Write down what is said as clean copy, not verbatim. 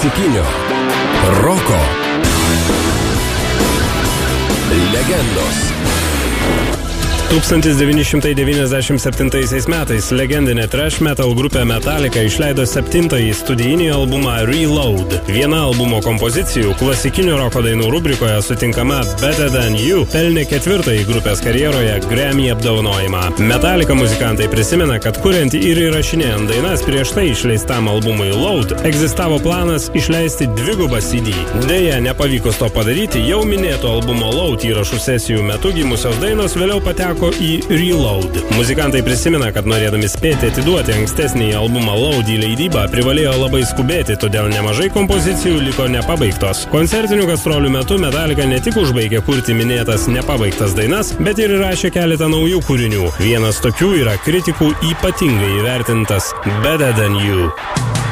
klasikinio roko legendos. 1997 metais legendinė thrash metal grupė Metallica išleido 7-ąjį studijinį albumą Reload. Viena albumo kompozicijų klasikinių roko dainų rubrikoje sutinkama Better Than You pelnė 4-ąjį grupės karjeroje Grammy apdovanojimą. Metallica muzikantai prisimena, kad kuriant ir įrašinėjant dainas prieš tai išleistam albumui Load, egzistavo planas išleisti 2 CD. Deja, nepavykus to padaryti, jau minėto albumo Load įrašų sesijų metu gimusios dainos vėliau pateko į Reload. Muzikantai prisimena, kad norėdami spėti atiduoti ankstesnį albumą Load į leidybą, privalėjo labai skubėti, todėl nemažai kompozicijų liko nepabaigtos. Koncertinių gastrolių metu Metallica ne tik užbaigė kurti minėtas nepabaigtas dainas, bet ir įrašė keletą naujų kūrinių. Vienas tokių yra kritikų ypatingai įvertintas Better Than You.